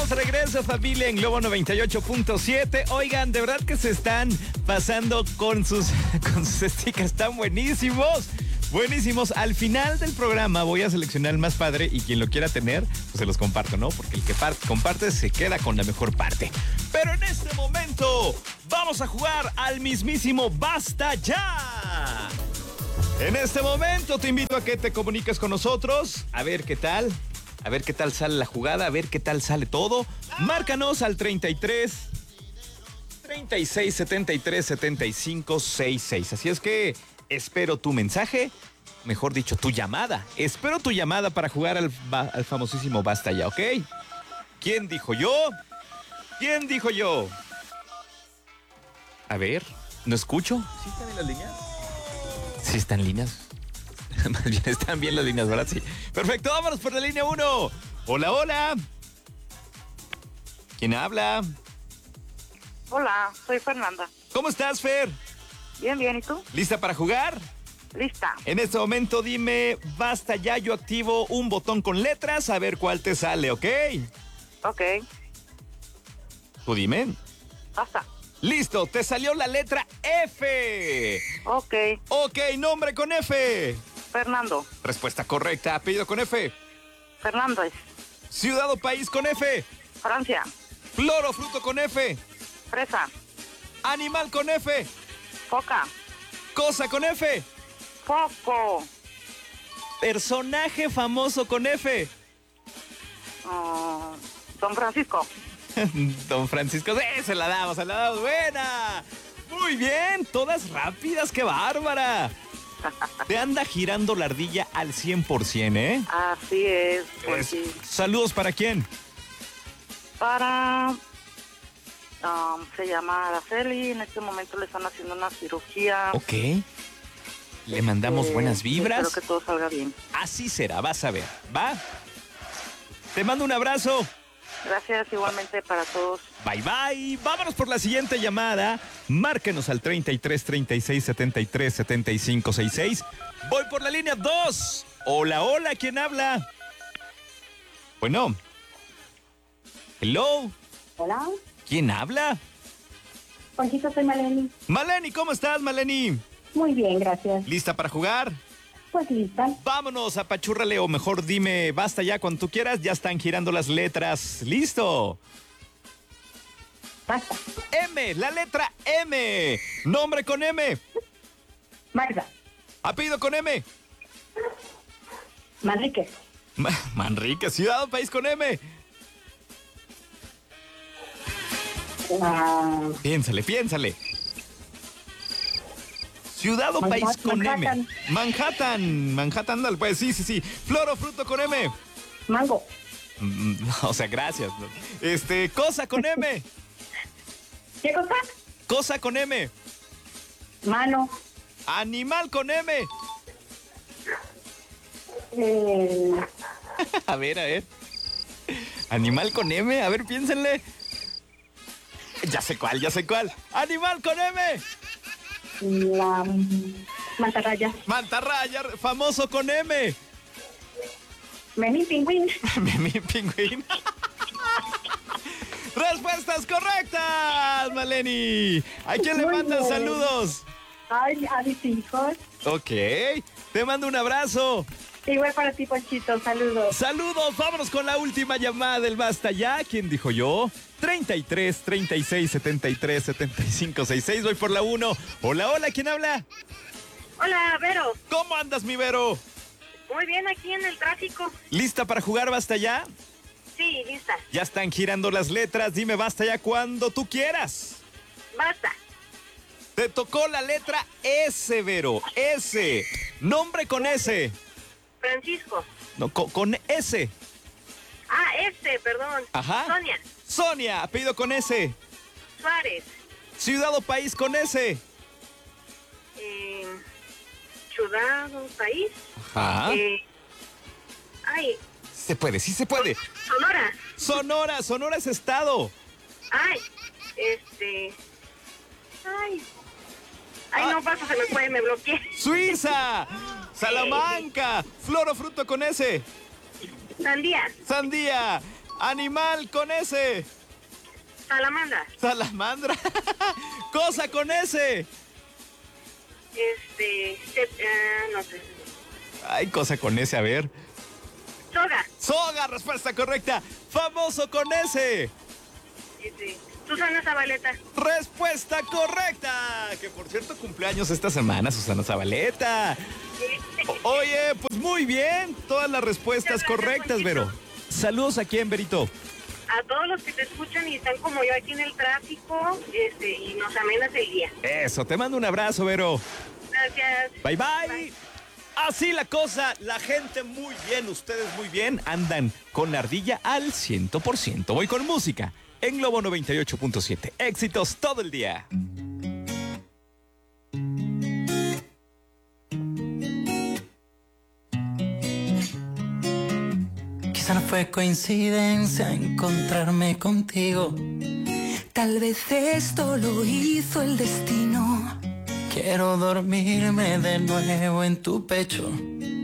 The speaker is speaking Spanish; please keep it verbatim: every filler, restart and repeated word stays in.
Estamos de regreso, familia, en Globo noventa y ocho punto siete. Oigan, de verdad que se están pasando con sus, con sus stickers tan buenísimos. Buenísimos. Al final del programa voy a seleccionar el más padre y quien lo quiera tener, pues se los comparto, ¿no? Porque el que comparte se queda con la mejor parte. Pero en este momento vamos a jugar al mismísimo Basta Ya. En este momento te invito a que te comuniques con nosotros, a ver qué tal, a ver qué tal sale la jugada, a ver qué tal sale todo. Márcanos al treinta y tres, treinta y seis, setenta y tres, setenta y cinco, sesenta y seis. Así es que espero tu mensaje, mejor dicho, tu llamada. Espero tu llamada para jugar al, al famosísimo Basta Ya, ¿ok? ¿Quién dijo yo? ¿Quién dijo yo? A ver, ¿no escucho? ¿Sí están en las líneas? Sí están líneas. Más bien están bien las líneas, ¿verdad? Sí. Perfecto, vámonos por la línea uno. Hola, hola. ¿Quién habla? Hola, soy Fernanda. ¿Cómo estás, Fer? Bien, bien, ¿y tú? ¿Lista para jugar? Lista. En este momento dime, Basta Ya, yo activo un botón con letras, a ver cuál te sale, ¿ok? Ok. Tú dime. Basta. Listo, te salió la letra F. Ok. Ok, nombre con F. Fernando. Respuesta correcta, apellido con F. Fernández. Ciudad o país con F. Francia. Flor o fruto con F. Fresa. Animal con F. Foca. Cosa con F. Foco. Personaje famoso con F. Uh, Don Francisco. Don Francisco, ¡eh! Se la damos, se la damos. ¡Buena! Muy bien, todas rápidas, qué bárbara. Te anda girando la ardilla al cien por ciento, ¿eh? Así es, pues Es- sí. Saludos, ¿para quién? Para... um, se llama Araceli, en este momento le están haciendo una cirugía. Ok. Le mandamos Eh, buenas vibras. Espero que todo salga bien. Así será, vas a ver, ¿va? Te mando un abrazo. Gracias igualmente para todos. Bye, bye. Vámonos por la siguiente llamada. Márquenos al treinta y tres, treinta y seis, setenta y tres, setenta y cinco, sesenta y seis. Voy por la línea dos. Hola, hola, ¿quién habla? Bueno. Hello. Hola, ¿Quién habla? Conchita, soy Maleni. Maleni, ¿cómo estás, Maleni? Muy bien, gracias. ¿Lista para jugar? Pues lista. Vámonos, apachúrrale, o mejor dime, basta ya cuando tú quieras. Ya están girando las letras. ¿Listo? Basta. M, la letra M. Nombre con M. Magda. Apellido con M. Manrique. Ma- Manrique, ciudad o país con M. Ah, Piénsale, piénsale. Ciudad o Manha- país con Manhattan. M. Manhattan. Manhattan, dale, pues sí, sí, sí. Flor o fruto con M. mango. Mm, O sea, gracias. Este, cosa con M. ¿Qué cosa? Cosa con M. Mano. Animal con M. Eh, A ver, a ver. Animal con M, a ver, piénsenle. Ya sé cuál, ya sé cuál. Animal con M. la mm, mantarraya. Mantarraya, famoso con M. Meni pingüín. Mi pingüín. Respuestas correctas, Maleni. ¿A quién le Muy mandan bien. saludos? Ay, a mis hijos. Ok, te mando un abrazo. Igual para ti, Ponchito. Saludos. Saludos, vámonos con la última llamada del Basta Ya. ¿Quién dijo yo? treinta y tres, treinta y seis, setenta y tres, setenta y cinco, sesenta y seis. Voy por la uno. Hola, hola, ¿quién habla? Hola, Vero. ¿Cómo andas, mi Vero? Muy bien aquí en el tráfico. ¿Lista para jugar Basta Ya? Sí, lista. Ya están girando las letras. Dime Basta Ya cuando tú quieras. Basta. Te tocó la letra S, Vero. S. Nombre con S. Francisco. No, con, con S. Ah, este, perdón. Ajá. Sonia. Sonia, apellido con S. Suárez. Ciudad o país con S. Eh, ciudad o país. Ajá. Eh, ay, Se puede, sí se puede. Sonora. Sonora, Sonora es estado. Ay, este. Ay. Ay, Ah. no pasa, se me fue, me bloqueé. Suiza, Salamanca, flor o fruto con S. Sandía. Sandía, Animal con S. Salamandra. Salamandra. Cosa con S. Este, se, uh, no sé. Ay, cosa con S, a ver. Soga. Soga, respuesta correcta. Famoso con S. Este, Susana Zabaleta. Respuesta correcta. Que por cierto cumpleaños esta semana, Susana Zabaleta. O- Oye, pues muy bien. Todas las respuestas correctas, Vero. Saludos a quién, Verito. A todos los que te escuchan y están como yo aquí en el tráfico, este, y nos amenas el día. Eso, te mando un abrazo, Vero. Gracias. Bye, bye. Bye. Así la cosa, la gente muy bien, ustedes muy bien, andan con la ardilla al cien por ciento. Voy con música en Globo noventa y ocho punto siete. Éxitos todo el día. Quizá no fue coincidencia encontrarme contigo. Tal vez esto lo hizo el destino. Quiero dormirme de nuevo en tu pecho.